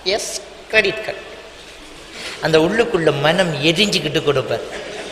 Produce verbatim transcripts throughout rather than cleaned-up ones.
S credit card. அந்த உள்ளுக்குள்ள மனம் எரிஞ்சுக்கிட்டு கொடுப்பார்.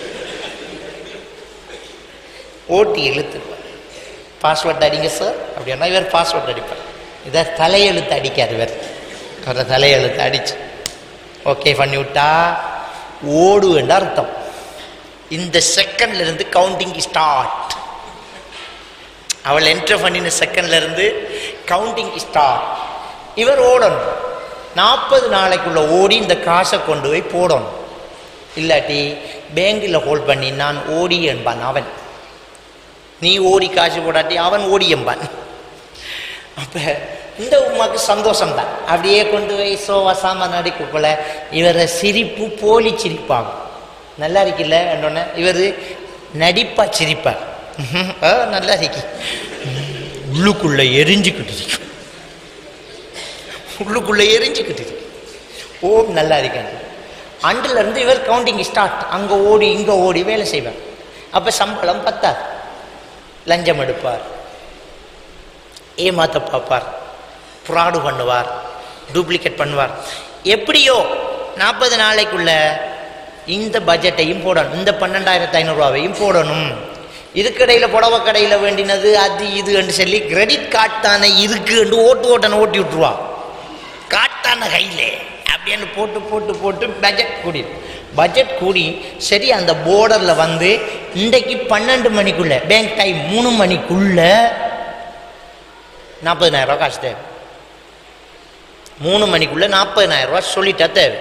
ஓட்டி இழுத்துருப்பார். பாஸ்வேர்ட் அடிங்க சார் அப்படின்னா இவர் பாஸ்வேர்ட் அடிப்பார். இதை தலையெழுத்து அடிக்கார். இவர் அவரை தலையெழுத்து அடிச்சு ஓகே பண்ணி விட்டா ஓடு என்ற அர்த்தம். இந்த செகண்ட்ல இருந்து கவுண்டிங் ஸ்டார்ட். அவள் என்டர் பண்ணின செகண்ட்ல இருந்து கவுண்டிங் ஸ்டார்ட். இவர் ஓடணும். நாற்பது நாளைக்குள்ள ஓடி இந்த காசை கொண்டு போய் போடணும். இல்லாட்டி பேங்கில் ஹோல்ட் பண்ணி நான் ஓடி என்பான் அவன். நீ ஓடி காசு போடாட்டி அவன் ஓடி என்பான். அப்ப இந்த உமாக்கு சந்தோஷம்தான். அப்படியே கொண்டு போய் சோவா சாமான் அடிக்கக்குள்ள இவரை சிரிப்பு போலி சிரிப்பாகும். நல்லா இருக்குல்ல என்னொன்ன இவர் நடிப்பா சிரிப்பார். நல்லா இருக்கு. உள்ளுக்குள்ள எரிஞ்சுக்கிட்டு இருக்கு. உள்ளுக்குள்ள எரிஞ்சுக்கிட்டு இருக்கு. ஓம் நல்லா இருக்காங்க. அண்டுல இருந்து இவர் கவுண்டிங் ஸ்டார்ட். அங்க ஓடி இங்க ஓடி வேலை செய்வார். அப்ப சம்பளம் பத்தாது. லஞ்சம் எடுப்பார், ஏமாத்த பார்ப்பார், ஃப்ராடு பண்ணுவார், டூப்ளிகேட் பண்ணுவார். எப்படியோ நாற்பது நாளைக்குள்ள இந்த பட்ஜெட்டையும் போடணும், இந்த பன்னெண்டாயிரத்து ஐநூறுரூவாவையும் போடணும். இதுக்கடையில் புடவை கடையில் வேண்டினது அது இது என்று சொல்லி கிரெடிட் கார்டு தானே இருக்கு என்று ஓட்டு ஓட்டனை ஓட்டி விட்டுருவா. காட்டான கையில் அப்படின்னு போட்டு போட்டு போட்டு பட்ஜெட் கூடி பட்ஜெட் கூடி சரி அந்த போர்டரில் வந்து இன்றைக்கு பன்னெண்டு மணிக்குள்ள பேங்க் டைம் மூணு மணிக்குள்ள நாற்பதினாயிரம் ரூபா காசு தேவை. மூணு மணிக்குள்ள நாற்பதினாயிரம் ரூபா சொல்லிட்டா தேவை.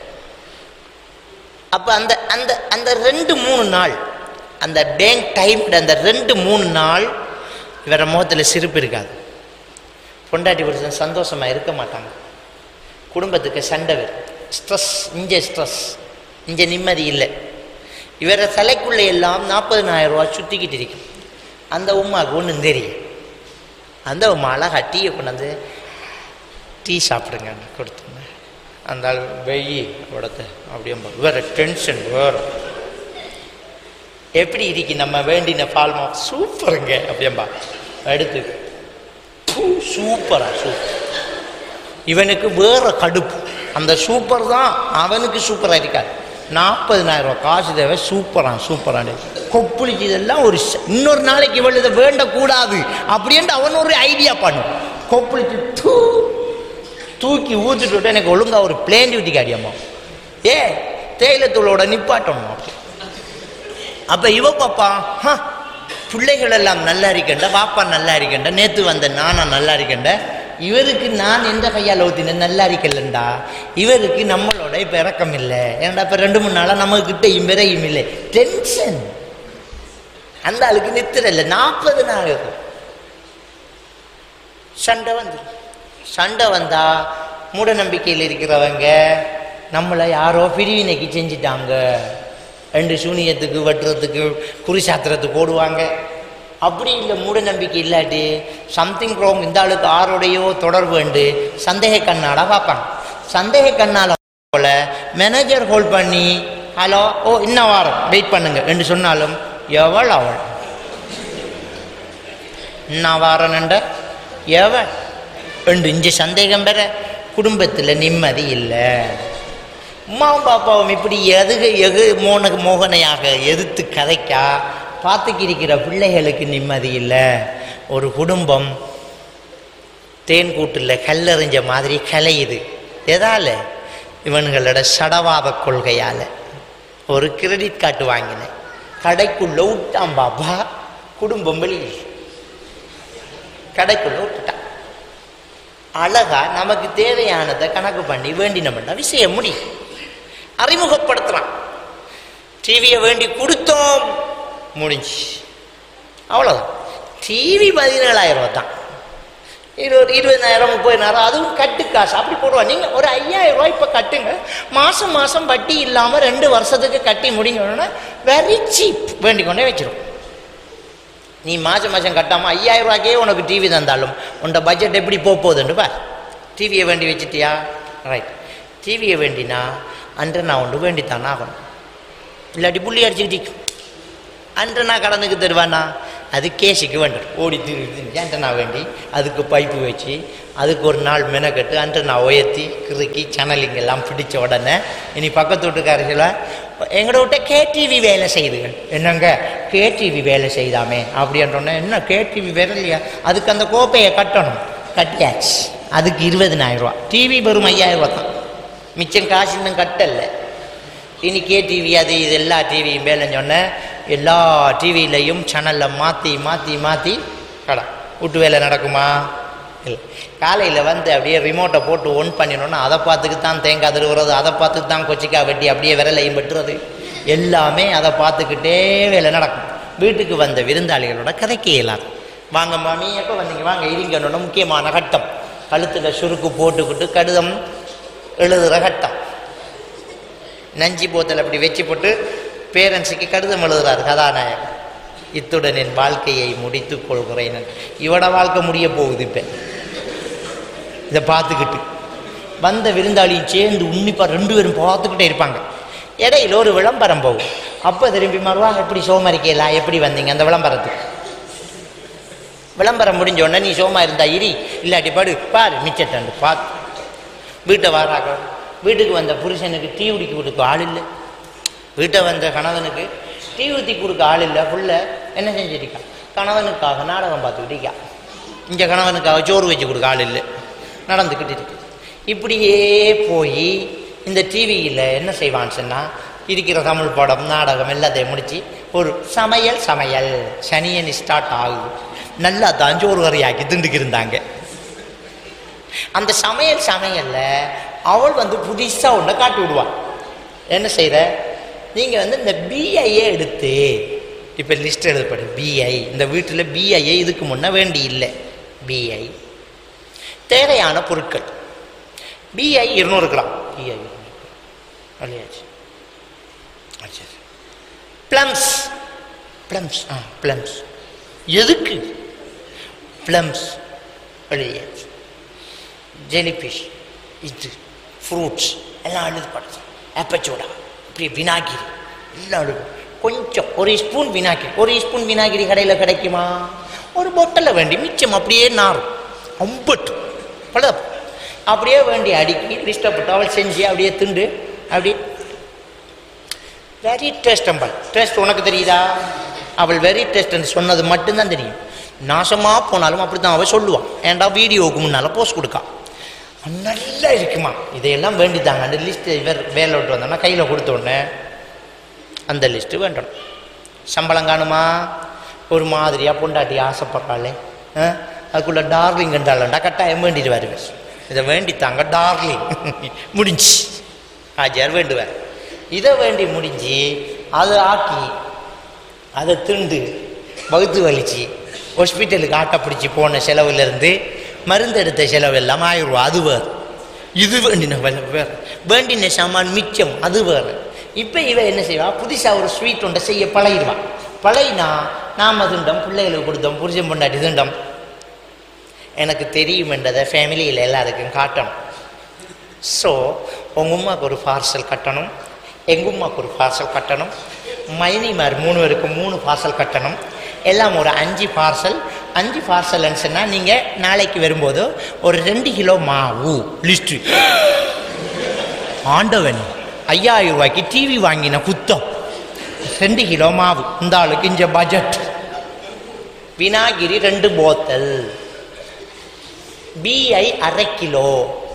அப்போ அந்த அந்த அந்த ரெண்டு மூணு நாள் அந்த பேங்க் டைம் அந்த ரெண்டு மூணு நாள் இவர முகத்தில் சிரிப்பு இருக்காது. பொண்டாட்டி புருஷன் சந்தோஷமாக இருக்க மாட்டாங்க. குடும்பத்துக்கு சண்டை வரும். ஸ்ட்ரெஸ், இங்கே ஸ்ட்ரெஸ், இங்கே நிம்மதி இல்லை. இவரை தலைக்குள்ளே எல்லாம் நாற்பதினாயிரம் ரூபா சுற்றிக்கிட்டு இருக்கும். அந்த உமாவுக்கு ஒன்றும் தெரியும். அந்த உமா அழகா டீயை கொண்டாந்து டீ சாப்பிடுங்க கொடுத்துங்க. அந்த ஆள் வெயி உடத்த அப்படியே வேற டென்ஷன் வேற. எப்படி இருக்கு நம்ம வேண்டின பால்மா சூப்பருங்க அப்படியம்பா எடுத்து சூப்பரா சூப்பர். இவனுக்கு வேற கடுப்பு. அந்த சூப்பர் தான் அவனுக்கு சூப்பராக இருக்காது. நாற்பதினாயிரம் ரூபா காசு தேவை. சூப்பரா சூப்பரான கொப்புளிச்சு இதெல்லாம் ஒரு இன்னொரு நாளைக்கு இவள் இதை வேண்டக்கூடாது அப்படின்ட்டு அவன் ஒரு ஐடியா பண்ணும். கொப்புளிச்சு தூ தூக்கி ஊற்றிட்டு விட்டு எனக்கு ஒழுங்கா ஒரு பிளேன் டியூட்டி காடியம்மா ஏ தேயிலத்தூளோட நிப்பாட்டணும். அப்படி அப்போ இவ பாப்பா பிள்ளைகள் எல்லாம் நல்லா இருக்கண்ட, பாப்பா நல்லா இருக்கண்ட, நேற்று வந்த நானா நல்லா இருக்கண்ட, இவருக்கு நான் எந்த கையால் ஊற்றினேன் நல்லா இருக்கலண்டா. இவருக்கு நம்மளோட இப்போ இறக்கம் இல்லை. ஏன்டா இப்போ ரெண்டு மூணு நாளாக நம்ம கிட்டையும் விரையும் இல்லை. டென்ஷன். அந்த ஆளுக்கு நித்திர இல்லை. நாற்பது நாள் சண்டை வந்து சண்டை வந்தா மூட நம்பிக்கையில் இருக்கிறவங்க நம்மளை யாரோ பிரிவினைக்கு செஞ்சிட்டாங்க ரெண்டு சூனியத்துக்கு வெட்டுறதுக்கு குறிசாத்திரத்துக்கு ஓடுவாங்க. அப்படி இல்லை. மூட நம்பிக்கை இல்லாட்டி சம்திங் ரோங், இந்த ஆளுக்கு ஆரோடையோ தொடர்பு உண்டு சந்தேக கண்ணால பார்ப்பாங்க. சந்தேக கண்ணால போல மேனேஜர் ஹோல்ட் பண்ணி ஹலோ ஓ இன்னும் வாரம் வெயிட் பண்ணுங்க என்று சொன்னாலும் எவள் அவள் இன்னும் வாரன்ண்ட எவள் ரெண்டு இஞ்சி சந்தேகம் பெற குடும்பத்தில் நிம்மதி இல்லை. உமாவும் பாப்பாவும் இப்படி எதுக எகு மோன மோகனையாக எதிர்த்து கதைக்கா பார்த்துக்கிருக்கிற பிள்ளைகளுக்கு நிம்மதி இல்லை. ஒரு குடும்பம் தேன் கூட்டில் கல்லறிஞ்ச மாதிரி கலையுது. எதால? இவன்களோட சடவாத கொள்கையால். ஒரு கிரெடிட் கார்டு வாங்கினேன், கடைக்குள்ள விட்டான் பாப்பா, குடும்பம் வெளியில் கடைக்குள்ள விட்டுட்டான். அழகா நமக்கு தேவையானதை கணக்கு பண்ணி வேண்டினோம்னா விஷயம் முடியும். அறிமுகப்படுத்துறான். டிவியை வேண்டி கொடுத்தோம், முடிஞ்சு அவ்வளோதான். டிவி பதினேழாயிரம் ரூபா தான். இருபது இருபதாயிரம் முப்பதாயிரம் அதுவும் கட்டு காசு அப்படி போடுவான். நீங்கள் ஒரு ஐயாயிரம் ரூபாய் இப்போ கட்டுங்க, மாதம் மாதம் வட்டி இல்லாமல் ரெண்டு வருஷத்துக்கு கட்டி முடிங்கணுன்னா வெரி சீப் வேண்டிக்கொண்டே வச்சிடும். நீ மாதம் மாதம் கட்டாமல் ஐயாயிரம் ரூபாய்க்கே உனக்கு டிவி தந்தாலும் உன்னோட பட்ஜெட் எப்படி போக போகுதுன்னு பார். டிவியை வேண்டி வச்சுட்டியா? ரைட். டிவியை வேண்டினா அன்று நான் ஒன்று வேண்டித்தான் ஆகணும். இல்லாட்டி புள்ளி அடிச்சுக்கிட்டு அன்று நான் கடனுக்கு தருவானா? அது கேஸுக்கு வேண்டும் ஓடி திருட்டு ஆண்டனா வேண்டி அதுக்கு பைப்பு வச்சு அதுக்கு ஒரு நாள் மெனக்கட்டு ஆண்டனா உயர்த்தி கிறுக்கி சேனலிங் எல்லாம் பிடிச்ச உடனே இனி பக்கத்து வீட்டுக்காரர்கள எங்களோட விட்ட கேடிவி வேலை செய்யுதுங்க. என்னங்க கேடிவி வேலை செய்தாமே அப்படின்றோன்னே, என்ன கேடிவி வேலை இல்லையா, அதுக்கு அந்த கோப்பையை கட்டணும். கட்டியாச்சு. அதுக்கு இருபதினாயிரம் ரூபா. டிவி வெறும் ஐயாயிரம் ரூபா தான். மிச்சம் காசு இன்னும் கட்டல. இனி கேடிவி அது இது எல்லா டிவியும் வேலைன்னு சொன்னேன். எல்லா டிவியிலையும் சேனலில் மாற்றி மாற்றி மாற்றி கடை வீட்டு வேலை நடக்குமா? இல்லை. காலையில் வந்து அப்படியே ரிமோட்டை போட்டு ஒன் பண்ணினோன்னா அதை பார்த்துக்கு தான் தேங்காய் திருவுறது, அதை பார்த்துக்கு தான் கொச்சிக்காய் வெட்டி அப்படியே விரலையும் வெட்டுறது, எல்லாமே அதை பார்த்துக்கிட்டே வேலை நடக்கும். வீட்டுக்கு வந்த விருந்தாளிகளோட கதைக்க இயலாது. வாங்க மாமி எப்போ வந்தீங்க, வாங்க இருங்கன்னு முக்கியமான கட்டம். கழுத்தில் சுருக்கு போட்டுக்கிட்டு கடிதம் எழுதுகிற கட்டம். நஞ்சி போத்தல் அப்படி வச்சு போட்டு பேரண்ட்ஸுக்கு கடிதம் எழுதுறாரு கதாநாயகன். இத்துடன் என் வாழ்க்கையை முடித்து கொள்கிறேன். இவட வாழ்க்கை முடிய போகுது. இப்போ இதை பார்த்துக்கிட்டு வந்த விருந்தாளியும் சேர்ந்து உன்னிப்பாக ரெண்டு பேரும் பார்த்துக்கிட்டே இருப்பாங்க. இடையில ஒரு விளம்பரம் போகும். அப்போ திரும்பி மாறுவா, எப்படி சோமாரிக்கலாம், எப்படி வந்தீங்க அந்த விளம்பரத்துக்கு. விளம்பரம் முடிஞ்ச உடனே நீ சோமா இருந்தா இரி, இல்லாட்டி பாடு பாரு மிச்சட்டண்டு பார்த்து வீட்டை வாராக. வீட்டுக்கு வந்த புருஷனுக்கு டீ ஊற்றி கொடுக்க ஆள் இல்லை. வீட்டை வந்த கணவனுக்கு டீ ஊற்றி கொடுக்க ஆள் இல்லை. புள்ள என்ன செஞ்சிருக்கா, கணவனுக்காக நாடகம் பார்த்துக்கிட்டு இருக்கா. இங்கே கணவனுக்காக சோறு வச்சு கொடுக்க ஆள் இல்லை, நடந்துக்கிட்டு இருக்கு. இப்படியே போய் இந்த டிவியில் என்ன செய்வான்னு சொன்னால், இருக்கிற தமிழ் படம் நாடகம் எல்லாத்தையும் முடித்து ஒரு சமையல் சமையல் சனியன் ஸ்டார்ட் ஆகுது. நல்லா தான் சோறு வரையாக்கி திண்டுக்கு இருந்தாங்க. அந்த சமையல் சமையல்ல அவள் வந்து புதுசாக ஒன்றை காட்டி விடுவாள். என்ன செய்கிற, நீங்கள் வந்து இந்த பிஐஏ எடுத்து இப்போ லிஸ்ட் எழுதப்படும். பிஐ இந்த வீட்டில் பிஐஏ இதுக்கு முன்னே வேண்டி இல்லை. பிஐ தேவையான பொருட்கள் பிஐ இருநூறு கிராம் பிஐ அழியாச்சு. பிளம்ஸ் பிளம்ஸ் ஆ பிளம்ஸ் எதுக்கு பிளம்ஸ் அழியாச்சு. ஜெலிஃபிஷ் இது ஃப்ரூட்ஸ் எல்லாம் எழுதப்படுது. ஆப்பச்சோடா இப்படி வினாகிரி எல்லாம் எழுது. கொஞ்சம் ஒரு ஸ்பூன் வினாகிரி, ஒரு ஸ்பூன் வினாகிரி கடையில் கிடைக்குமா? ஒரு பொட்டலில் வேண்டி மிச்சம் அப்படியே நாரும் அம்பட்டு பல அப்படியே வேண்டி அடிக்கி லிஸ்டப்பட்டு அவள் செஞ்சு அப்படியே திண்டு அப்படியே வெரி டேஸ்ட். அம்பல் டேஸ்ட் உனக்கு தெரியுதா? அவள் வெரி டேஸ்ட்ன்னு சொன்னது மட்டும்தான் தெரியும். நாசமாக போனாலும் அப்படி தான் அவள் சொல்லுவான். ஏன்டா வீடியோவுக்கு முன்னால் போஸ்ட் கொடுக்கா, நல்லா இருக்குமா, இதையெல்லாம் வேண்டித்தாங்க. அந்த லிஸ்ட்டு இவர் வேலை விட்டு வந்தோன்னா கையில் கொடுத்தோடனே அந்த லிஸ்ட்டு வேண்டும். சம்பளம் காணுமா? ஒரு மாதிரியாக பொண்டாட்டி ஆசைப்படுறாளே, அதுக்குள்ளே டார்லிங் என்றாலண்டா கட்டாயம் வேண்டிட்டு வருவேன். இதை வேண்டித்தாங்க டார்லிங் முடிஞ்சு ஆஜியார் வேண்டுவார். இதை வேண்டி முடிஞ்சு அதை ஆக்கி அதை திண்டு வகுத்து வலிச்சு ஹாஸ்பிட்டலுக்கு ஆட்டை பிடிச்சி போன செலவுலேருந்து மருந்து எடுத்த செலவு எல்லாம் ஆயிரம் ரூபா, அது வேறு. இது வேண்டின வேறு, வேண்டின சாமான் மிச்சம், அது வேறு. இப்போ இவ என்ன செய்வா, புதுசாக ஒரு ஸ்வீட் ஒன்றை செய்ய பழகிடுவான். பழகினா நாம் திண்டம், பிள்ளைகளுக்கு கொடுத்தோம், புருஷன் பொண்டாட்டி திண்டம். எனக்கு தெரியும் என்றதை ஃபேமிலியில் எல்லாருக்கும் காட்டணும். ஸோ உங்கள் உமாவுக்கு ஒரு பார்சல் கட்டணும், எங்கள் உமாவுக்கு ஒரு பார்சல் கட்டணும், மைனிமார் மூணு பேருக்கு மூணு பார்சல் கட்டணும். எல்லாம் ஒரு அஞ்சு பார்சல். அஞ்சு பார்சல்னு சொன்னால் நீங்கள் நாளைக்கு வரும்போது ஒரு ரெண்டு கிலோ மாவு லிஸ்ட்டு. ஆண்டவன் ஐயாயிரம் ரூபாய்க்கு டிவி வாங்கின குத்தம். ரெண்டு கிலோ மாவு இந்த ஆளுக்கு இஞ்ச பட்ஜெட். வினாகிரி ரெண்டு போத்தல், பிஐ அரை கிலோ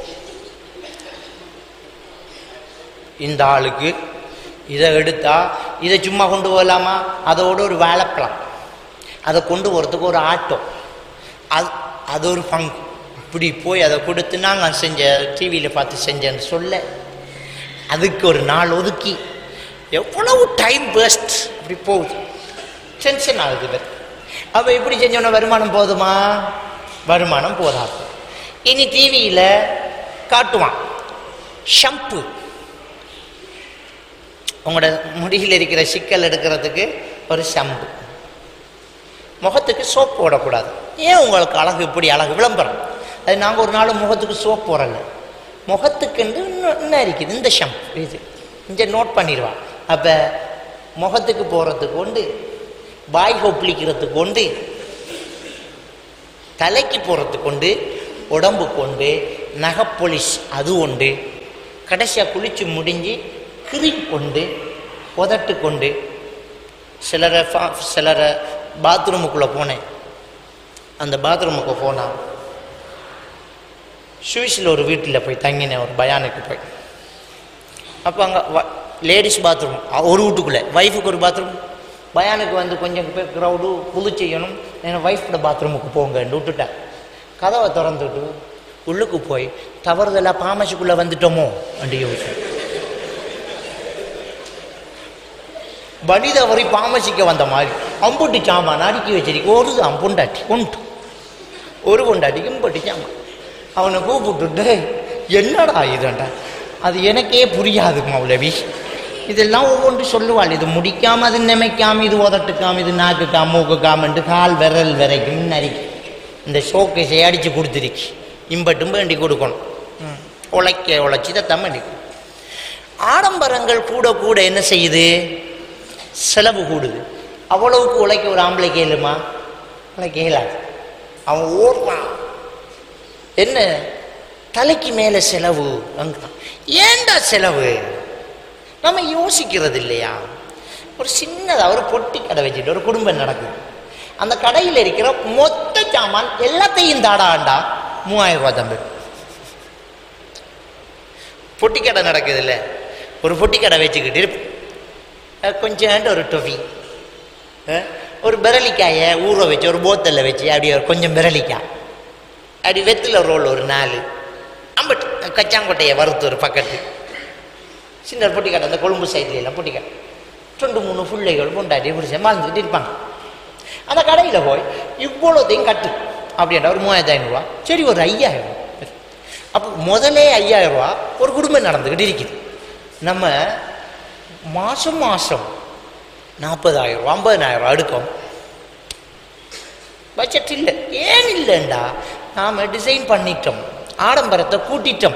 இந்த ஆளுக்கு. இதை எடுத்தா இதை சும்மா கொண்டு போகலாமா? அதோட ஒரு வாழைப்பழம், அதை கொண்டு போகிறதுக்கு ஒரு ஆட்டோ, அது அது ஒரு பங்கு. இப்படி போய் அதை கொடுத்து நாங்கள் செஞ்ச டிவியில் பார்த்து செஞ்சேன்னு சொல்ல அதுக்கு ஒரு நாள் ஒதுக்கி எவ்வளவு டைம் வேஸ்ட் அப்படி போகுது. டென்ஷன் ஆகுது. அப்போ இப்படி செஞ்சோன்னா வருமானம் போதுமா? வருமானம் போதாது. இனி டிவியில் காட்டுவான் ஷம்பு, உங்களோட முடியில் இருக்கிற சிக்கல் எடுக்கிறதுக்கு ஒரு ஷம்பு. முகத்துக்கு சோப்பு போடக்கூடாது. ஏன் உங்களுக்கு அழகு இப்படி அழகு விளம்பரம்? அது நாங்கள் ஒரு நாள் முகத்துக்கு சோப்பு போடல, முகத்துக்குன்னு இன்னும் இருக்குது இந்த ஷம்பு, இது இங்கே நோட் பண்ணிடுவான். அப்போ முகத்துக்கு போகிறதுக்கு உண்டு, வாய் கொப்பளிக்கிறதுக்கு கொண்டு, தலைக்கு போகிறதுக்கு கொண்டு, உடம்பு கொண்டு, நகப்பொலிஷ் அது உண்டு, கடைசியாக குளிச்சு முடிஞ்சு கிரீம் கொண்டு, உதட்டு கொண்டு. சிலரை ஃபா சிலரை பாத்ரூமுக்குள்ளே போனேன். அந்த பாத்ரூமுக்கு போனால் சுவிஸில் ஒரு வீட்டில் போய் தங்கினேன், ஒரு பயானுக்கு போய். அப்போ அங்கே வ லேடிஸ் பாத்ரூம் ஒரு வீட்டுக்குள்ளே, ஒய்ஃபுக்கு ஒரு பாத்ரூம். பயானுக்கு வந்து கொஞ்சம் பேர் க்ரௌடு புது செய்யணும், நான் ஒய்ஃபோட பாத்ரூமுக்கு போங்கன்னு விட்டுட்டேன். கதவை திறந்துட்டு உள்ளுக்கு போய் தவறுதெல்லாம் பாமசிக்குள்ளே வந்துட்டோமோ அப்படி யோசிச்சு வழி தவறி பாமசிக்க வந்த மாதிரி அம்புட்டி சாமான் அடுக்கி வச்சிருக்கு. ஒரு அம்புண்டாட்டி கொண்டு ஒரு கொண்டாட்டிக்கு இம்பட்டி சாமான். அவனை கூப்பிட்டுட்டு என்னடா இதுண்டா, அது எனக்கே புரியாது மௌலவி, இதெல்லாம் ஒவ்வொன்று சொல்லுவாள். இது முடிக்காம, அது நிமைக்காம, இது உதட்டுக்காம, இது நாக்குக்காம, மூக்குக்காமன்ட்டு கால் விரல் வரைக்கும் நரிக்கு இந்த ஷோக்கேஸை அடித்து கொடுத்துருக்கு. இம்பட்டும் வேண்டி கொடுக்கணும், உழைக்க உழைச்சி தான் வேண்டி. ஆடம்பரங்கள் கூட கூட என்ன செய்யுது, செலவு கூடுது. அவ்வளவுக்கு உழைக்க ஒரு ஆம்பளை கேளுமா? உழைக்க இயலாது. அவன் ஓடுறான். என்ன தலைக்கு மேலே செலவு அங்கதான். ஏண்டா செலவு? நம்ம யோசிக்கிறது இல்லையா? ஒரு சின்னதாக ஒரு பொட்டி கடை வச்சுட்டு ஒரு குடும்பம் நடக்குது. அந்த கடையில் இருக்கிற மொத்த சாமான் எல்லாத்தையும் தாடாண்டா மூவாயிரம் ரூபா தம்பி. பொட்டி கடை நடக்குது இல்லை, ஒரு பொட்டி கடை வச்சுக்கிட்டு கொஞ்சோண்டு ஒரு டொஃபி, ஒரு பிரலிக்காயை ஊற வச்சு ஒரு போத்தலில் வச்சு அப்படியே கொஞ்சம் பிரலிக்காய் அப்படி வெத்தில் ரோல் ஒரு நாலு அம்பட்டு கச்சாங்கொட்டையை வறுத்து ஒரு பக்கத்து சின்ன ஒரு பொட்டி கடை, அந்த கொழும்பு சைட்லாம் பொட்டி கடை, ரெண்டு மூணு பிள்ளைகள் பொண்டாட்டி பிடிச்ச வாழ்ந்துக்கிட்டு இருப்பாங்க. அந்த கடையில் போய் இவ்வளோத்தையும் கட்டு அப்படின்டா ஒரு மூவாயிரத்தி ஐநூறுரூவா. சரி, ஒரு ஐயாயிரம். அப்போ முதலே ஐயாயிரம் ரூபா ஒரு குடும்பம் நடந்துக்கிட்டு இருக்குது. நம்ம மாதம் மாதம் நாற்பதாயிரம் ரூபா ஐம்பதாயிரம் ரூபா எடுக்கும். பட்ஜெட் இல்லை. ஏன் இல்லைண்டா, நாம் டிசைன் பண்ணிட்டோம், ஆடம்பரத்தை கூட்டிட்டோம்.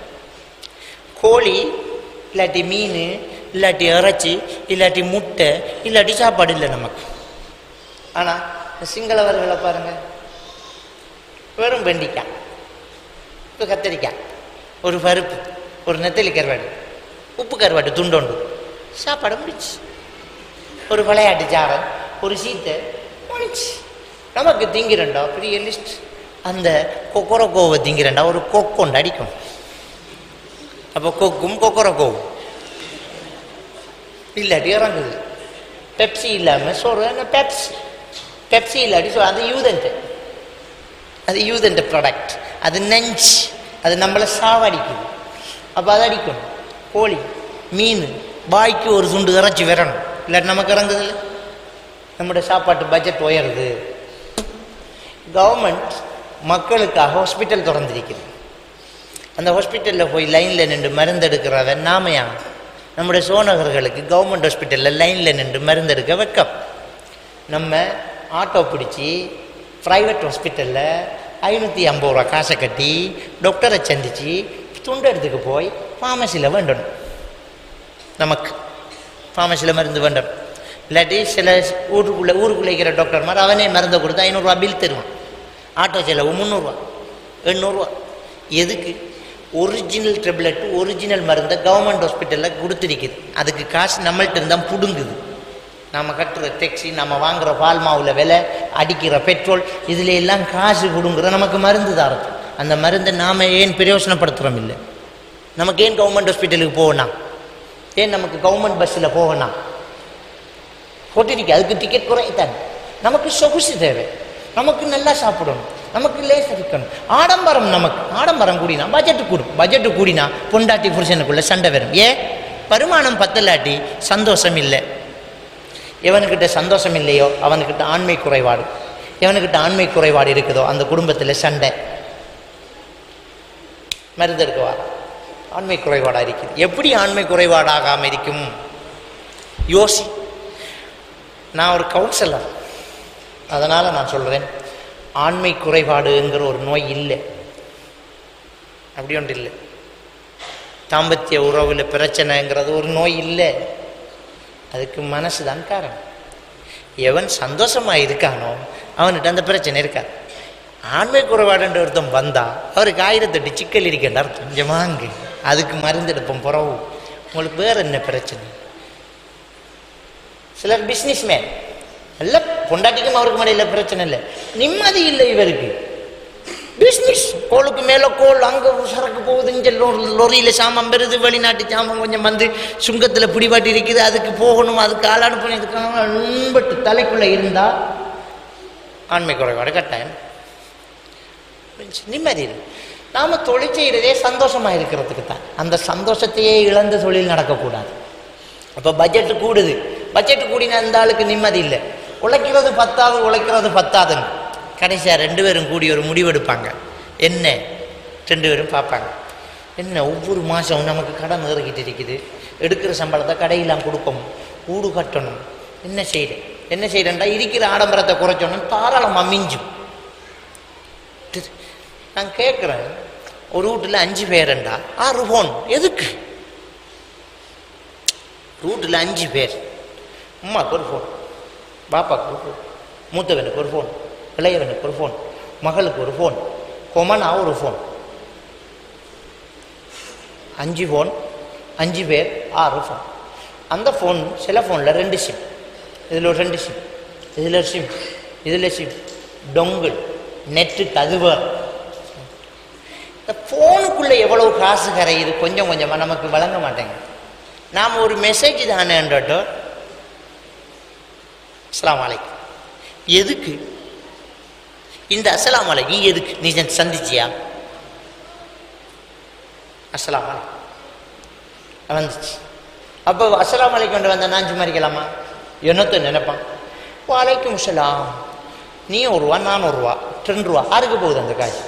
கோழி இல்லாட்டி மீன் இல்லாட்டி இறைச்சி இல்லாட்டி முட்டை இல்லாட்டி சாப்பாடு இல்லை நமக்கு. ஆனால் சிங்களவர்களை பாருங்கள், வெறும் வெண்டிக்காய், இப்போ கத்திரிக்காய், ஒரு பருப்பு, ஒரு நெத்தலி கருவாடு, உப்பு கருவாடு துண்டோண்டு, சாப்பாடு முடிச்சு. ஒரு விளையாட்டு சாரன், ஒரு சீத்தை முடிச்சு. நமக்கு திங்கிறண்டா பெரிய லிஸ்ட். அந்த கொக்கரக்கோவை திங்கிறண்டா ஒரு கொக்கொண்டு அடிக்கும். அப்போ கொக்கும் கொக்கரக்கோவும் இல்லாட்டி இறங்குது. பெப்சி இல்லாமல் சோறு என்ன பெப்சி, பெப்சி இல்லாட்டி சோ அது யூதன்ட்டு, அது யூதன்ட் ப்ராடக்ட், அது நெஞ்சு, அது நம்மளை சாவடிக்குது. அப்போ அதை அடிக்கணும். கோழி மீன் பாய்க்கு ஒரு துண்டு இறைச்சி வரணும், இல்லாட்டி நமக்கு இறங்குது இல்லை. நம்முடைய சாப்பாட்டு பட்ஜெட் உயருது. கவர்மெண்ட் மக்களுக்காக ஹாஸ்பிட்டல் திறந்திருக்கிறது. அந்த ஹாஸ்பிட்டலில் போய் லைனில் நின்று மருந்து எடுக்கிறவன் நாமையா? நம்முடைய சோனகர்களுக்கு கவர்மெண்ட் ஹாஸ்பிட்டலில் லைனில் நின்று மருந்து எடுக்க வைக்கம். நம்ம ஆட்டோ பிடிச்சி ப்ரைவேட் ஹாஸ்பிட்டலில் ஐநூற்றி ஐம்பது ரூபா காசை கட்டி டாக்டரை சந்தித்து துண்டு எடுத்துக்கு போய் ஃபார்மசியில் வேண்டணும். நமக்கு ஃபார்மசியில் மருந்து வேண்டணும். இல்லாட்டி சில ஊருக்குள்ளே ஊருக்குள்ளே இருக்கிற டாக்டர் மாதிரி அவனே மருந்தை கொடுத்து ஐநூறுரூவா பில் தருவான். ஆட்டோ செலவு முந்நூறுரூவா எண்ணூறுரூவா. எதுக்கு? ஒரிஜினல் டெப்லெட்டு ஒரிஜினல் மருந்தை கவர்மெண்ட் ஹாஸ்பிட்டலில் கொடுத்துருக்குது. அதுக்கு காசு நம்மள்கிட்ட இருந்தால் பிடுங்குது. நம்ம கட்டுற டெக்ஸி, நம்ம வாங்குகிற பால் மாவில் விலை, அடிக்கிற பெட்ரோல், இதில் எல்லாம் காசு கொடுங்குற நமக்கு மருந்து தரது. அந்த மருந்தை நாம் ஏன் பிரயோசனப்படுத்துகிறோம் இல்லை? நமக்கு ஏன் கவர்மெண்ட் ஹாஸ்பிட்டலுக்கு போகணும்? ஏன் நமக்கு கவர்மெண்ட் பஸ்ஸில் போகணும்? போட்டிருக்கு, அதுக்கு டிக்கெட் குறைத்தாங்க. நமக்கு சொகுசு தேவை, நமக்கு நல்லா சாப்பிடணும், நமக்கு லேஸ் இருக்கணும். ஆடம்பரம், நமக்கு ஆடம்பரம் கூடினா பட்ஜெட்டு கூடும். பட்ஜெட்டு கூடினா பொண்டாட்டி புருஷனுக்குள்ளே சண்டை வரும். ஏன்? வருமானம் பத்தலாட்டி சந்தோஷம் இல்லை. எவனுக்கிட்ட சந்தோஷம் இல்லையோ அவனுக்கிட்ட ஆண்மை குறைபாடு, எவனுக்கிட்ட ஆண்மை குறைபாடு இருக்குதோ அந்த குடும்பத்தில் சண்டை. மருந்து எடுக்கவா? ஆண்மை குறைபாடாக இருக்குது. எப்படி ஆண்மை குறைபாடாகாமல் இருக்கும்? யோசி. நான் ஒரு கவுன்சிலர், அதனால் நான் சொல்கிறேன், ஆண்மை குறைபாடுங்கிற ஒரு நோய் இல்லை, அப்படி ஒன்று இல்லை. தாம்பத்திய உறவில் பிரச்சனைங்கிறது ஒரு நோய் இல்லை. அதுக்கு மனசு தான் காரணம். எவன் சந்தோஷமாக இருக்கானோ அவன்கிட்ட அந்த பிரச்சனை இருக்காது. ஆண்மை குறைபாடுன்ற ஒருத்தம் வந்தால் அவருக்கு ஆயிரத்தெட்டு சிக்கல் இருக்கின்றார். கொஞ்சமாங்க அதுக்கு மருந்தெடுப்போம் புறவு. உங்களுக்கு வேறு என்ன பிரச்சனை? சிலர் பிஸ்னஸ் மேன் நல்ல பொண்டாட்டிக்கும் அவருக்கு மடையில் பிரச்சனை இல்லை, நிம்மதி இல்லை இவருக்கு. பிஸ்னஸ் கோளுக்கு மேலே கோல், அங்கே சரக்கு போகுது, இங்கே லொரியில் சாமான் பெறுது, வெளிநாட்டு சாமான் கொஞ்சம் வந்து சுங்கத்தில் பிடிபாட்டி இருக்குது, அதுக்கு போகணும், அதுக்கு ஆள் அனுப்பணும், இதுக்காக நண்பட்டு தலைக்குள்ளே இருந்தால் ஆண்மை குறைபாடு கட்டாயம். நிம்மதி இல்லை. நாம் தொழில் செய்கிறதே சந்தோஷமாக இருக்கிறதுக்கு தான். அந்த சந்தோஷத்தையே இழந்த தொழில் நடக்கக்கூடாது. அப்போ பட்ஜெட்டு கூடுது, பட்ஜெட்டு கூடினா அந்த ஆளுக்கு நிம்மதி இல்லை. உழைக்கிறது பத்தாது, உழைக்கிறது பத்தாதுன்னு கடைசியாக ரெண்டு பேரும் கூடி ஒரு முடிவெடுப்பாங்க. என்ன ரெண்டு பேரும் பார்ப்பாங்க, என்ன ஒவ்வொரு மாதம் நமக்கு கடன் ஏறிக்கிட்டு இருக்குது, எடுக்கிற சம்பளத்தை கடையெல்லாம் கொடுக்கணும், கூடு கட்டணும், என்ன செய்கிறேன் என்ன செய்கிறேன்டா இருக்கிற ஆடம்பரத்தை குறைச்சோன்னு தாராளமாக மிஞ்சும். நான் கேட்குறேன், ஒரு வீட்டில் அஞ்சு பேருண்டா ஆறு ஃபோன் எதுக்கு? வீட்டில் அஞ்சு பேர், அம்மாவுக்கு ஒரு ஃபோன், பாப்பாவுக்கு ஒரு ஃபோன், மூத்தவனுக்கு ஒரு ஃபோன், இளையவனுக்கு ஒரு ஃபோன், மகளுக்கு ஒரு ஃபோன், கொமனா ஒரு ஃபோன். அஞ்சு ஃபோன், அஞ்சு பேர், ஆறு ஃபோன். அந்த ஃபோன் சில ஃபோனில் ரெண்டு சிம், இதில் ஒரு ரெண்டு சிம், இதில் ஒரு சிம், இதில் சிம், டொங்கிள், நெட்டு, தகுவர். இந்த ஃபோனுக்குள்ளே எவ்வளவு காசு கரையுது கொஞ்சம் கொஞ்சமாக நமக்கு வழங்க மாட்டேங்க. நாம் ஒரு மெசேஜ் தானேன்றோ அஸ்ஸலாமு அலைக்கும் எதுக்கு? இந்த அஸ்ஸலாமு அலைக்கும் எதுக்கு? நீ சந்திச்சியா? அஸ்ஸலாமு அலைக்கும் வந்துச்சு. அப்போ அஸ்ஸலாமு அலைக்கும் வந்த நான் சும்மாரிக்கலாமா? என்னத்தை நினைப்பான், வலைக்கும் அஸ்ஸலாம், நீ ஒரு ரூபா நான் ஒரு ரூபா ரெண்டு ரூபா, யாருக்கு போகுது அந்த காசு?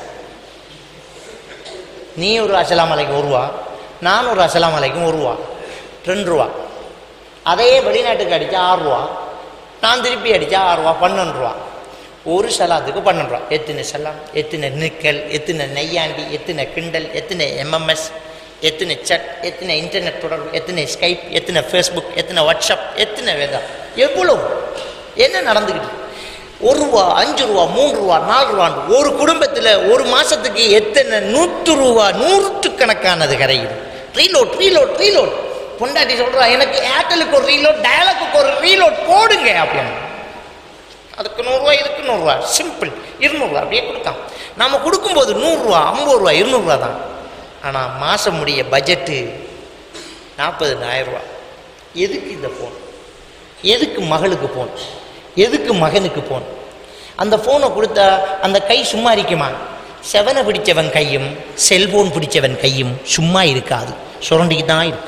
நீ ஒரு அஸ்ஸலாமு அலைக்கும் ஒரு ரூபா, நான் ஒரு அஸ்ஸலாமு அலைக்கும் ஒரு ரூபா, ரெண்டு ரூபா. அதே வெளிநாட்டுக்கு அடித்தா ஆறு ரூபா, நான் திருப்பி அடித்தா ஆறு ரூபா, பன்னெண்டு ரூபா. ஒரு சலாத்துக்கு பன்னெண்டு ரூபா. எத்தனை சலாம், எத்தனை நிக்கல், எத்தனை நெய்யாண்டி, எத்தனை கிண்டல், எத்தனை எம்எம்எஸ், எத்தனை சட், எத்தனை இன்டர்நெட் தொடர்பு, எத்தனை ஸ்கைப், எத்தனை ஃபேஸ்புக், எத்தனை வாட்ஸ்அப், எத்தனை வேதா, எவ்வளோ என்ன நடந்துக்கிட்டு? ஒரு ரூபா, அஞ்சு ரூபா, மூன்று ரூபா, நாலு ரூபான்னு ஒரு குடும்பத்தில் ஒரு மாதத்துக்கு எத்தனை நூற்று ரூபா, நூற்றுக்கணக்கானது கரையுது. Reload reload reload. பொண்டாட்டி சொல்கிறா, எனக்கு ஏர்டெலுக்கு ஒரு ரீலோட், டயலாக்கு ஒரு ரீலோட் போடுங்க அப்படின்னு. அதுக்கு நூறுரூவா, இதுக்கு நூறுரூவா, சிம்பிள் இருநூறுவா அப்படியே கொடுத்தான். நாம் கொடுக்கும்போது நூறுரூவா, ஐம்பது ரூபா, இருநூறுவா தான். ஆனால் மாதம் முடிய பட்ஜெட்டு நாற்பதுனாயிரம் ரூபா. எதுக்கு இந்த ஃபோன்? எதுக்கு மகளுக்கு ஃபோன்? எதுக்கு மகனுக்கு ஃபோன்? அந்த ஃபோனை கொடுத்தா அந்த கை சும்மா இருக்குமா? செவனை பிடிச்சவன் கையும் செல்போன் பிடிச்சவன் கையும் சும்மா இருக்காது, சுரண்டிக்கு தான் இருக்கும்.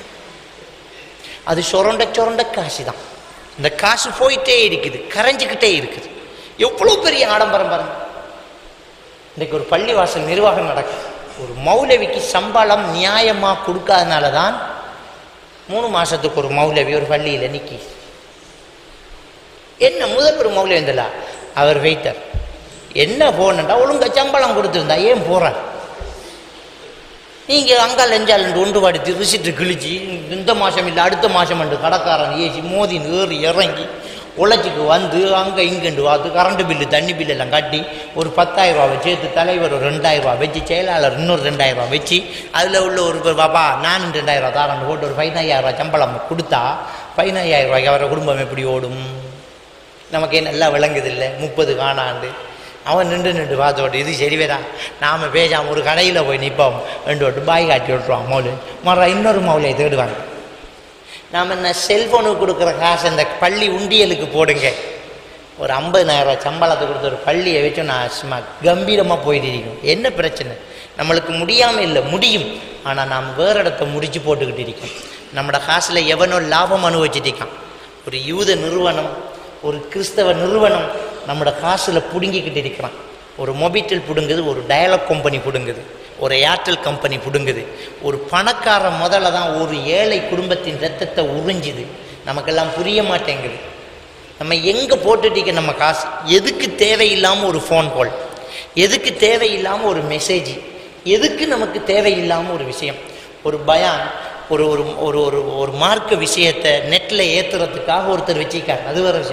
அது சுரண்ட சுரண்ட காசு தான். இந்த காசு போயிட்டே இருக்குது, கரைஞ்சிக்கிட்டே இருக்குது. எவ்வளோ பெரிய ஆடம்பரம் பாருங்க. இன்றைக்கு ஒரு பள்ளிவாசல் நிர்வாகம் நடக்குது. ஒரு மௌலவிக்கு சம்பளம் நியாயமாக கொடுக்காதனால தான் மூணு மாதத்துக்கு ஒரு மௌலவி ஒரு பள்ளியில் நிற்கி. என்ன முதல் ஒரு மௌலவி இருந்தல அவர் வெயிட்டர், என்ன போனண்டா ஒழுங்கா சம்பளம் கொடுத்துருந்தா ஏன் போகிறார்? நீங்கள் அங்கால் லெஞ்சால் ஒன்று படுத்தி ரிசிட்டு கிழிச்சு இந்த மாதம் இல்லை அடுத்த மாதம் என்று கடைக்காரன் ஏசி மோதி ஏறி இறங்கி உழைச்சிக்கு வந்து அங்கே இங்கேண்டு பார்த்து கரண்ட் பில்லு தண்ணி பில்லு எல்லாம் கட்டி ஒரு பத்தாயிரம் ரூபா சேர்த்து தலைவர் ஒரு ரெண்டாயிரம் ரூபா வச்சு செயலாளர் இன்னொரு ரெண்டாயிரம் ரூபா வச்சு அதில் உள்ள ஒரு பாப்பா நானும் ரெண்டாயிரம் ரூபா தாரண்டு போட்டு ஒரு பதினாயிரம் ரூபா சம்பளம் கொடுத்தா பதினாயிரம் ரூபாய்க்கு அவரை குடும்பம் எப்படி ஓடும்? நமக்கு நல்லா விளங்குது இல்லை? முப்பது காணாண்டு அவன் நின்று நின்று பார்த்தோட்டு இது சரி வேறா, நாம் பேசாமல் ஒரு கடையில் போய் நிற்போம் ரெண்டு விட்டு பாய் காட்டி விட்டுருவான் மௌலு மற இன்னொரு மௌலையை தேடுவாங்க. நாம் என்ன செல்ஃபோனுக்கு கொடுக்குற காசு இந்த பள்ளி உண்டியலுக்கு போடுங்க. ஒரு ஐம்பதுனாயிரம் ரூபா சம்பளத்தை கொடுத்த ஒரு பள்ளியை வச்சு நான் சும்மா கம்பீரமாக போயிட்டு இருக்கணும். என்ன பிரச்சனை? நம்மளுக்கு முடியாமல் இல்லை, முடியும். ஆனால் நாம் வேறு இடத்த முடிச்சு போட்டுக்கிட்டு இருக்கோம். நம்மளோட காசில் எவனோ லாபம் அனுபவிச்சுட்டு இருக்கான். ஒரு யூத நிறுவனம், ஒரு கிறிஸ்தவ நிறுவனம் நம்மளோட காசில் பிடுங்கிக்கிட்டு இருக்கிறான். ஒரு மொபிட்டல் பிடுங்குது, ஒரு டயலாக் கம்பெனி பிடுங்குது, ஒரு ஏர்டெல் கம்பெனி பிடுங்குது. ஒரு பணக்கார முதல்ல தான் ஒரு ஏழை குடும்பத்தின் ரத்தத்தை உறிஞ்சுது. நமக்கெல்லாம் புரிய மாட்டேங்குது. நம்ம எங்கே போட்டுட்டிக்க நம்ம காசு? எதுக்கு தேவையில்லாமல் ஒரு ஃபோன் கால், எதுக்கு தேவையில்லாமல் ஒரு மெசேஜ், எதுக்கு நமக்கு தேவையில்லாமல் ஒரு விஷயம், ஒரு பயான், ஒரு ஒரு ஒரு ஒரு மார்க்க விஷயத்தை நெட்டில் ஏற்றுறதுக்காக ஒருத்தர் வச்சுக்கார். அது வேறு விஷயம்.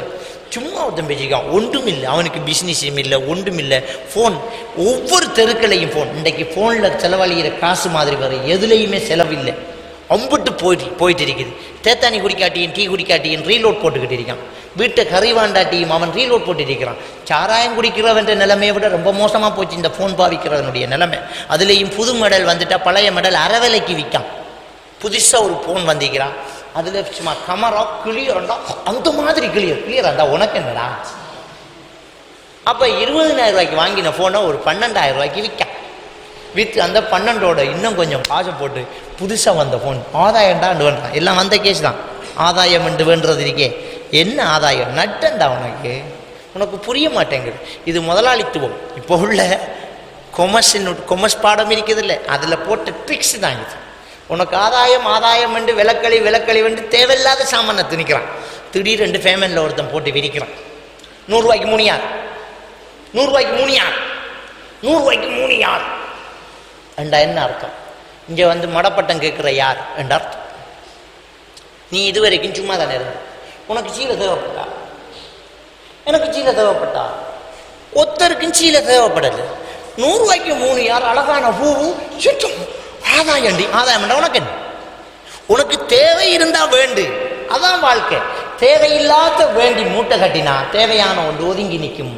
சும்மா ஒருத்தன் பேசிக்கான், ஒன்றும் இல்லை, அவனுக்கு பிஸ்னஸும் இல்லை, ஒன்றும் இல்லை. ஃபோன், ஒவ்வொரு தெருக்களையும் ஃபோன். இன்றைக்கு ஃபோனில் செலவழிகிற காசு மாதிரி வரும், எதுலேயுமே செலவில்லை, அம்பிட்டு போயிட்டு போயிட்டு இருக்குது. தேத்தானி குடிக்காட்டியும் டீ குடிக்காட்டியும் ரீலோட் போட்டுக்கிட்டு இருக்கான். வீட்டை கறிவாண்டாட்டியும் அவன் ரீலோட் போட்டு இருக்கிறான். சாராயம் குடிக்கிறவன்ற நிலைமையை விட ரொம்ப மோசமாக போச்சு இந்த ஃபோன் பாவிக்கிறவனுடைய நிலைமை. அதுலேயும் புது மெடல் வந்துட்டா பழைய மெடல் அறவிலைக்கு விற்கான். புதுசாக ஒரு ஃபோன் வந்திக்கிறான், அதில் சும்மா கமரா கிளியர்ண்டா, அந்த மாதிரி கிளியர் கிளியராண்டா உனக்கு என்னடா. அப்போ இருபதினாயிரம் ரூபாய்க்கு வாங்கின ஃபோனை ஒரு பன்னெண்டாயிரம் ரூபாய்க்கு விற்கான். விற்று அந்த பன்னெண்டோட இன்னும் கொஞ்சம் காசை போட்டு புதுசாக வந்த ஃபோன் ஆதாயம்டாண்டு வேண்டாம். எல்லாம் வந்த கேஸ் தான். ஆதாயம் என்று வேண்டுறது இருக்கே, என்ன ஆதாயம்? நட்டண்டா உனக்கு, உனக்கு புரிய மாட்டேங்குது. இது முதலாளித்துவம். இப்போ உள்ள கொமர்ஸின் கொமர்ஸ் பாடம் இருக்குது இல்லை, அதில் போட்ட ட்ரிக்ஸ் தான் இது. உனக்கு ஆதாயம் ஆதாயம் என்று விளக்களி விளக்களி வந்து தேவையில்லாத சாமானை திணிக்கிறான். திடீர் ரெண்டு ஃபேமனில் ஒருத்தன் போட்டு விரிக்கிறான். நூறுரூவாய்க்கு மூணு யார், நூறுரூவாய்க்கு மூணு யார், நூறுரூவாய்க்கு மூணு யார் என்றா என்ன அர்த்தம்? இங்கே வந்து மடப்பட்டம் கேட்குற யார் என்ற அர்த்தம். நீ இது வரைக்கும் சும்மா தானே இருந்த, உனக்கு சீலை தேவைப்பட்டா, எனக்கு சீலை தேவைப்பட்டா, ஒருத்தருக்கும் சீலை தேவைப்படலை. நூறுரூவாய்க்கு மூணு யார், அழகான பூவு, சுத்தம் ஆதாயண்டி. ஆதாயம் உனக்கு என்ன? உனக்கு தேவை இருந்தா வேண்டு, அதான் வாழ்க்கை. தேவையில்லாத வேண்டி மூட்டை கட்டினா தேவையான ஒன்று ஒதுங்கி நிற்கும்,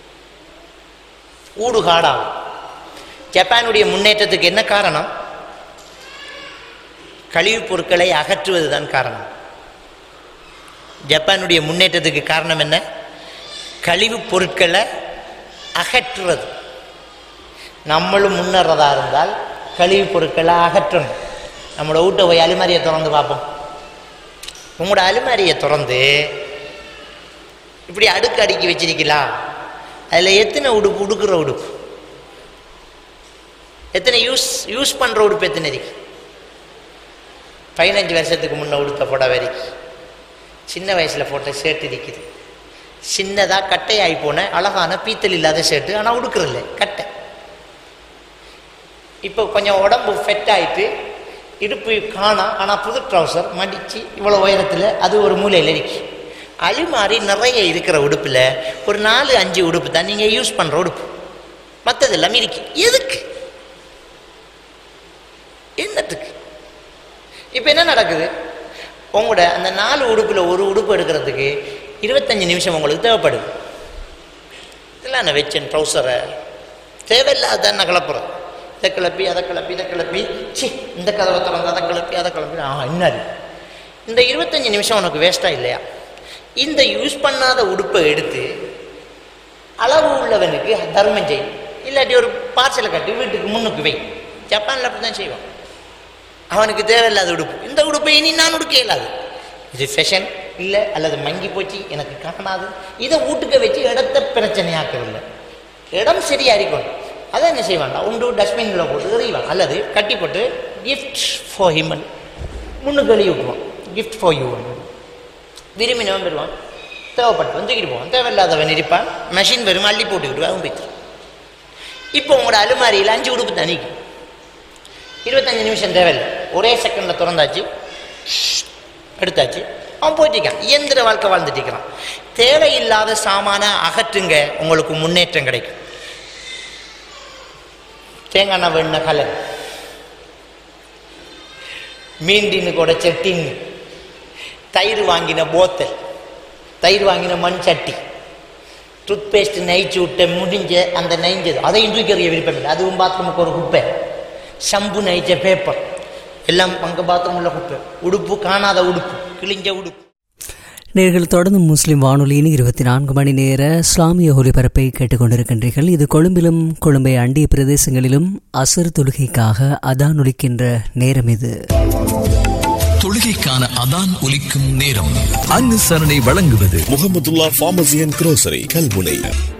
ஊடுகாடாகும். ஜப்பானுடைய முன்னேற்றத்துக்கு என்ன காரணம்? கழிவுப் பொருட்களை அகற்றுவதுதான் காரணம். ஜப்பானுடைய முன்னேற்றத்துக்கு காரணம் என்ன? கழிவுப் பொருட்களை அகற்றுவது. நம்மளும் முன்னேறதா இருந்தால் கழிவுப் பொருட்களை அகற்றணும். நம்மளோட வீட்டை போய் அலுமாரியை திறந்து பார்ப்போம். உங்களோட அலுமாரியை திறந்து இப்படி அடுக்கு அடுக்கி வச்சிருக்கலாம். அதில் எத்தனை உடுப்பு, உடுக்கிற உடுப்பு எத்தனை, யூஸ் யூஸ் பண்ணுற உடுப்பு எத்தனை இருக்கு? பதினஞ்சு வருஷத்துக்கு முன்னே உடுத்த புடவை இருக்கு, சின்ன வயசில் போட்ட ஷர்ட் இருக்குது, சின்னதாக கட்டையாகி போன அழகான பீத்தல் இல்லாத ஷர்ட்டு, ஆனால் உடுக்கிறதில்ல கட்டை. இப்போ கொஞ்சம் உடம்பு ஃபெட் ஆகிட்டு இடுப்பு காணா, ஆனால் புது ட்ரௌசர் மடித்து இவ்வளோ உயரத்தில் அது ஒரு மூலையில் இருக்கு. அலுமாரி நிறைய இருக்கிற உடுப்பில் ஒரு நாலு அஞ்சு உடுப்பு தான் நீங்கள் யூஸ் பண்ணுற உடுப்பு, மற்றது எல்லாமே இருக்கு. எதுக்கு, என்னத்துக்கு? இப்போ என்ன நடக்குது? உங்களோட அந்த நாலு உடுப்பில் ஒரு உடுப்பு எடுக்கிறதுக்கு இருபத்தஞ்சி நிமிஷம் உங்களுக்கு தேவைப்படுது. இதெல்லாம் நான் வச்சேன் ட்ரௌசரை தேவையில்லாத நான் கிளப்புறேன். இதை கிளப்பி அதை கிளப்பி இதை கிளப்பி சி இந்த கதவை திறந்து அதை கிளப்பி அதை கிளப்பி ஆ இன்னாரு இந்த இருபத்தஞ்சி நிமிஷம் உனக்கு வேஸ்ட்டாக இல்லையா? இந்த யூஸ் பண்ணாத உடுப்பை எடுத்து அளவு உள்ளவனுக்கு தர்மம் செய், இல்லாட்டி ஒரு பார்சலை கட்டி வீட்டுக்கு முன்னுக்கு வை. ஜப்பானில் அப்படி தான் செய்வான். அவனுக்கு தேவையில்லாத உடுப்பு, இந்த உடுப்பை இனி நான் உடுக்க இயலாது, இது ஃபேஷன் இல்லை அல்லது மங்கி போச்சு எனக்கு காணாது, இதை வீட்டுக்க வச்சு இடத்த பிரச்சனையாக்கவில்லை. இடம் சரியாக இருக்கணும். அதை என்ன செய்வான்டா, உண்டு டஸ்ட்பினில் போட்டு எறிவான், அல்லது கட்டி போட்டு கிஃப்ட் ஃபார் ஹிமன் முன்னுக்கு எழுதி விட்டுருவான். கிஃப்ட் ஃபார் யூ விரும்பினவன் பெறுவான், தேவைப்பட்டு வந்துக்கிட்டு போவான். தேவையில்லாதவன் இருப்பான், மெஷின் வெறும் அள்ளி போட்டுக்கிட்டு அவன் போய்த்து. இப்போ உங்களோட அலுமாரியில் அஞ்சு உடுப்பு தனிக்கு இருபத்தஞ்சி நிமிஷம் தேவையில்லை, ஒரே செகண்டில் திறந்தாச்சு எடுத்தாச்சு, அவன் போயிட்டுருக்கான். இயந்திர வாழ்க்கை வாழ்ந்துட்டு இருக்கிறான். தேவையில்லாத சாமான அகற்றுங்க, உங்களுக்கு முன்னேற்றம் கிடைக்கும். தேங்காய் எண்ணெய் வேணுன கலர், மீண்டின்னு கூட செட்டின்னு, தயிர் வாங்கின போத்தல், தயிர் வாங்கின மண் சட்டி, டூத் பேஸ்ட் நெய்ச்சி விட்ட முடிஞ்ச அந்த நெய்ஞ்சது அதையும் தூக்கி எறிய விருப்பம் இல்லை, அதுவும் பாத்ரூமுக்கு ஒரு குப்பை. ஷம்பு நெய்ச்ச பேப்பர் எல்லாம் அங்கே பாத்ரூம் உள்ள குப்பை. உடுப்பு காணாத உடுப்பு, கிழிஞ்ச உடுப்பு. நேர்கள் தொடர்ந்து முஸ்லிம் வானொலியின் இருபத்தி நான்கு மணி நேர இஸ்லாமிய ஒலிபரப்பை கேட்டுக்கொண்டிருக்கின்றீர்கள். இது கொழும்பிலும் கொழும்பை அண்டிய பிரதேசங்களிலும் அசர் தொழுகைக்காக அதான் ஒலிக்கின்ற நேரம். இது தொழுகைக்கான அதான் ஒலிக்கும் நேரம். அனுசரணை வழங்குவது Mahmudullah pharmacy and grocery Kalmunai.